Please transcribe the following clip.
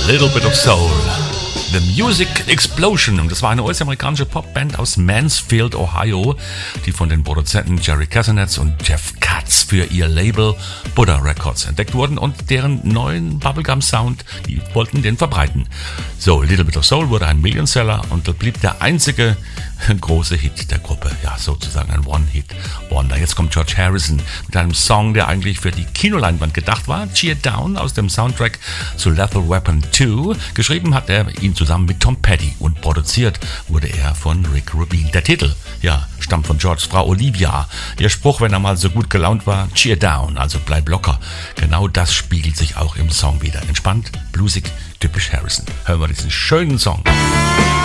Little Bit of Soul. The Music Explosion. Und das war eine US-amerikanische Popband aus Mansfield, Ohio, die von den Produzenten Jerry Kassenetz und Jeff Katz für ihr Label Buddha Records entdeckt wurden und deren neuen Bubblegum-Sound, die wollten den verbreiten. So, Little Bit of Soul wurde ein Millionseller und blieb der einzige große Hit der Gruppe. Ja, sozusagen ein One-Hit-Wonder. Jetzt kommt George Harrison mit einem Song, der eigentlich für die Kinoleinwand gedacht war. Cheer Down aus dem Soundtrack zu Lethal Weapon 2. Geschrieben hat er ihn zusammen mit Tom Petty und produziert wurde er von Rick Rubin. Der Titel, ja, stammt von Georges Frau Olivia. Ihr Spruch, wenn er mal so gut gelaunt war, Cheer Down, also bleib locker. Genau das spiegelt sich auch im Song wieder. Entspannt, bluesig, typisch Harrison. Hören wir diesen schönen Song.